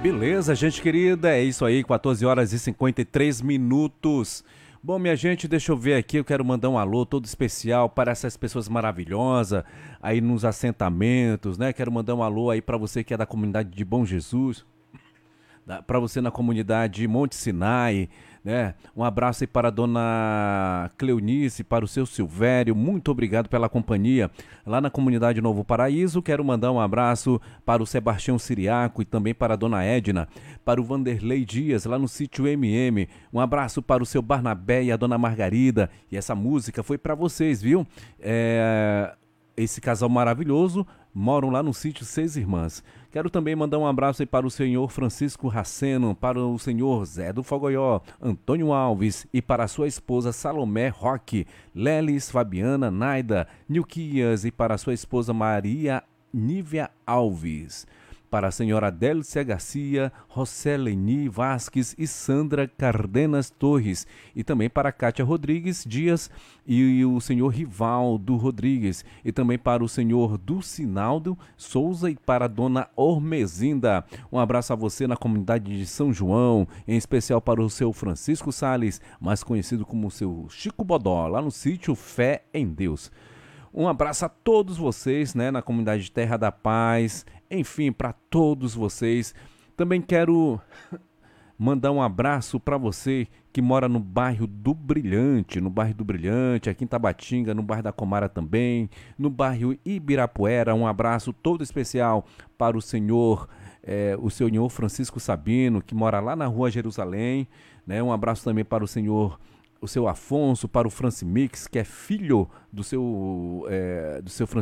Beleza, gente querida, é isso aí, 14 horas e 53 minutos. Bom, minha gente, deixa eu ver aqui, eu quero mandar um alô todo especial para essas pessoas maravilhosas aí nos assentamentos, né? Quero mandar um alô aí para você que é da comunidade de Bom Jesus, para você na comunidade Monte Sinai, né? Um abraço aí para a dona Cleonice, para o seu Silvério, muito obrigado pela companhia. Lá na comunidade Novo Paraíso, quero mandar um abraço para o Sebastião Siriaco e também para a dona Edna, para o Vanderlei Dias, lá no sítio MM. Um abraço para o seu Barnabé e a dona Margarida. E essa música foi para vocês, viu? Esse casal maravilhoso moram lá no sítio Seis Irmãs. Quero também mandar um abraço aí para o senhor Francisco Raceno, para o senhor Zé do Fogoió, Antônio Alves e para a sua esposa Salomé Roque, Lelis, Fabiana, Naida, Nilquias e para a sua esposa Maria Nívia Alves. Para a senhora Délcia Garcia, Roseleni Vasques e Sandra Cardenas Torres. E também para a Cátia Rodrigues Dias e o senhor Rivaldo Rodrigues. E também para o senhor Dulcinaldo Souza e para a dona Ormezinda. Um abraço a você na comunidade de São João, em especial para o seu Francisco Sales, mais conhecido como o seu Chico Bodó, lá no sítio Fé em Deus. Um abraço a todos vocês, né, na comunidade de Terra da Paz, enfim, para todos vocês. Também quero mandar um abraço para você que mora no bairro do Brilhante, aqui em Tabatinga, no bairro da Comara também, no bairro Ibirapuera. Um abraço todo especial para o senhor Francisco Sabino, que mora lá na rua Jerusalém, né? Um abraço também para o seu Afonso, para o Francimix, que é filho do seu Francisco